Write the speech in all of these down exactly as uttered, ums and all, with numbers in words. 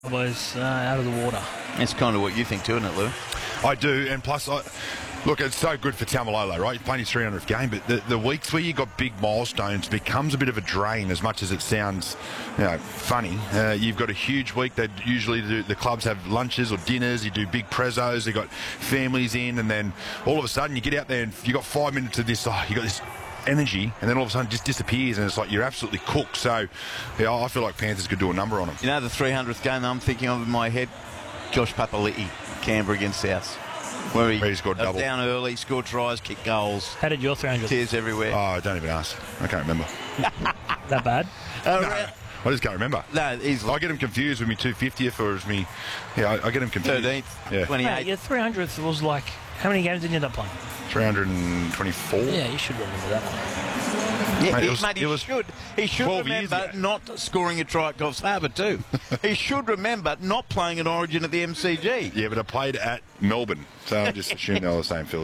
was uh, out of the water. That's kind of what you think too, isn't it, Lou? I do, and plus, I, look, it's so good for Taumalolo, right? You're playing his three hundredth game, but the, the weeks where you got big milestones becomes a bit of a drain, as much as it sounds, you know, funny. Uh, you've got a huge week. They usually do, the clubs have lunches or dinners. You do big prezos. They got families in, and then all of a sudden you get out there and you got five minutes of this. Oh, you got this energy, and then all of a sudden it just disappears, and it's like you're absolutely cooked. So, yeah, I feel like Panthers could do a number on them. You know the three hundredth game I'm thinking of in my head? Josh Papali'i, Canberra against South. Where he, Where he scored double. Down early, scored tries, kicked goals. How did your three hundred? Tears everywhere. Oh, don't even ask. I can't remember. That bad? Uh, No, ra- I just can't remember. no, he's I get him confused with me two hundred fiftieth or as me. Yeah, I, I get him confused. thirteenth, Yeah, Mate, twenty-eighth. your three hundredth was like, how many games did you end up playing? three hundred twenty-four. Yeah, you should remember that one. Yeah, Mate, he, it was- mate, he it was should. He should twelve years remember ago. not scoring a try at Coffs Harbour too. He should remember not playing an Origin at the M C G. Yeah, but I played at Melbourne, so I just assumed they were the same field.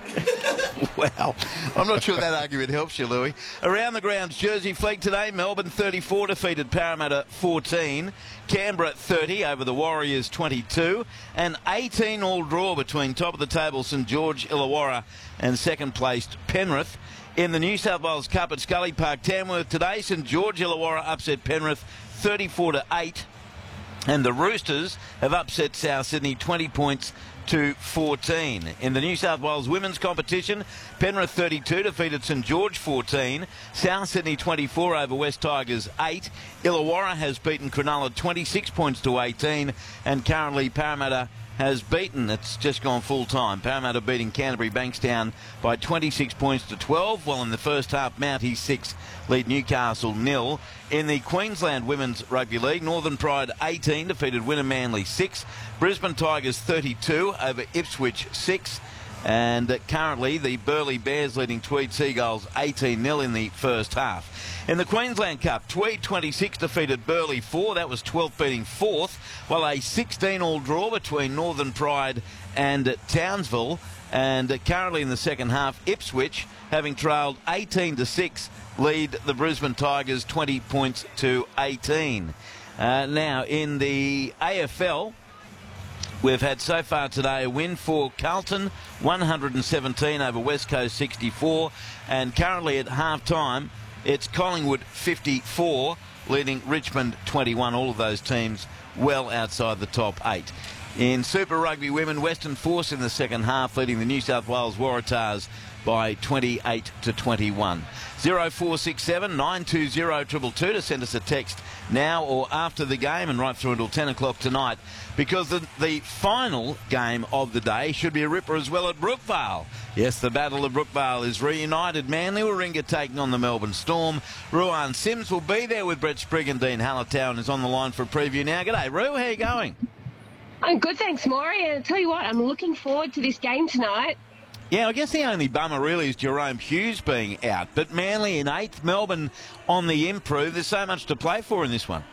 Well, I'm not sure that argument helps you, Louis. Around the grounds, Jersey Flegg today. Melbourne thirty-four defeated Parramatta fourteen. Canberra thirty over the Warriors twenty-two. And eighteen all draw between top of the table St George Illawarra and second placed Penrith. In the New South Wales Cup at Scully Park, Tamworth today, St George Illawarra upset Penrith thirty-four to eight. And the Roosters have upset South Sydney twenty points to fourteen. In the New South Wales women's competition, Penrith thirty-two defeated St George fourteen. South Sydney twenty-four over West Tigers eight. Illawarra has beaten Cronulla twenty-six points to eighteen. And currently Parramatta has beaten, it's just gone full time, Parramatta beating Canterbury Bankstown by twenty-six points to twelve, while in the first half Mounties six lead Newcastle nil. In the Queensland Women's Rugby League, Northern Pride eighteen defeated Wynnum Manly six, Brisbane Tigers thirty-two over Ipswich six, and uh, currently the Burleigh Bears leading Tweed Seagulls eighteen nil in the first half. In the Queensland Cup, Tweed twenty-six defeated Burleigh four, that was twelfth beating fourth, while a sixteen all draw between Northern Pride and uh, Townsville. And uh, currently in the second half, Ipswich, having trailed eighteen to six, lead the Brisbane Tigers twenty points to eighteen. Uh, now, in the A F L, we've had so far today a win for Carlton, one hundred seventeen over West Coast sixty-four, and currently at half-time, it's Collingwood fifty-four, leading Richmond twenty-one. All of those teams well outside the top eight. In Super Rugby Women, Western Force in the second half, leading the New South Wales Waratahs by twenty-eight to twenty-one. oh four six seven, nine two zero, two two two to send us a text now or after the game and right through until ten o'clock tonight, because the, the final game of the day should be a ripper as well at Brookvale. Yes, the Battle of Brookvale is reunited. Manly Warringah taking on the Melbourne Storm. Ruan Sims will be there with Brett Sprigg, and Dean Hallitown is on the line for a preview now. G'day, Roo, how you going? I'm good, thanks, Maury. And I'll tell you what, I'm looking forward to this game tonight. Yeah, I guess the only bummer really is Jerome Hughes being out. But Manly in eighth, Melbourne on the improve. There's so much to play for in this one.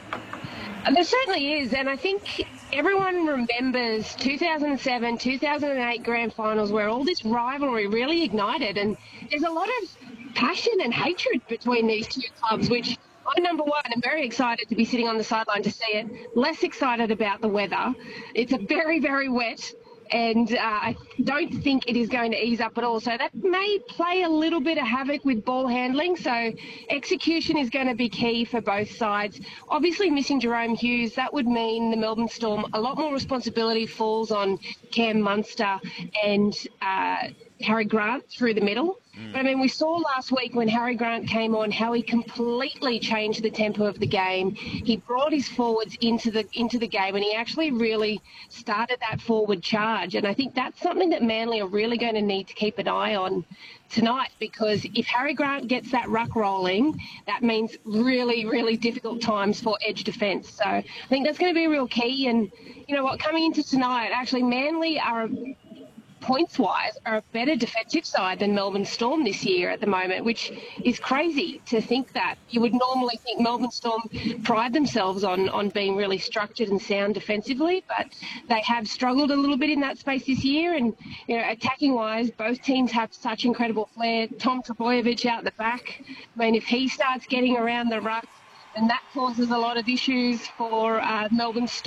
There certainly is, and I think everyone remembers two thousand seven, two thousand eight grand finals where all this rivalry really ignited, and there's a lot of passion and hatred between these two clubs, which I, number one, am very excited to be sitting on the sideline to see it. Less excited about the weather. It's a very, very wet, and uh, I don't think it is going to ease up at all. So that may play a little bit of havoc with ball handling. So execution is going to be key for both sides. Obviously, missing Jerome Hughes, that would mean the Melbourne Storm, a lot more responsibility falls on Cam Munster and uh, Harry Grant through the middle. But I mean, we saw last week when Harry Grant came on how he completely changed the tempo of the game. He brought his forwards into the into the game, and he actually really started that forward charge. And I think that's something that Manly are really going to need to keep an eye on tonight, because if Harry Grant gets that ruck rolling, that means really, really difficult times for edge defence. So I think that's going to be a real key. And you know what, coming into tonight, actually Manly are, points-wise, are a better defensive side than Melbourne Storm this year at the moment, which is crazy to think that. You would normally think Melbourne Storm pride themselves on, on being really structured and sound defensively, but they have struggled a little bit in that space this year. And, you know, attacking-wise, both teams have such incredible flair. Tom Trbojevic out the back. I mean, if he starts getting around the ruck, and that causes a lot of issues for uh, Melbourne.